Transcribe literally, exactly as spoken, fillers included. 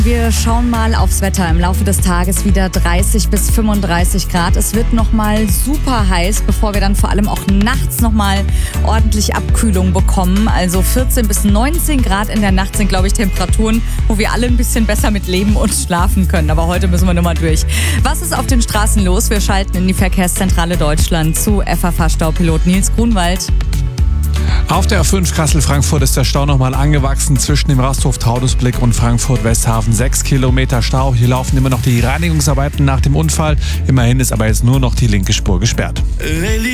Wir schauen mal aufs Wetter. Im Laufe des Tages wieder dreißig bis fünfunddreißig Grad. Es wird nochmal super heiß, bevor wir dann vor allem auch nachts nochmal ordentlich Abkühlung bekommen. Also vierzehn bis neunzehn Grad in der Nacht sind, glaube ich, Temperaturen, wo wir alle ein bisschen besser mit leben und schlafen können. Aber heute müssen wir nochmal durch. Was ist auf den Straßen los? Wir schalten in die Verkehrszentrale Deutschland zu F A V-Staupilot Nils Grunwald. Auf der A fünf Kassel-Frankfurt ist der Stau nochmal angewachsen zwischen dem Rasthof Traudusblick und Frankfurt-Westhafen. Sechs Kilometer Stau. Hier laufen immer noch die Reinigungsarbeiten nach dem Unfall. Immerhin ist aber jetzt nur noch die linke Spur gesperrt.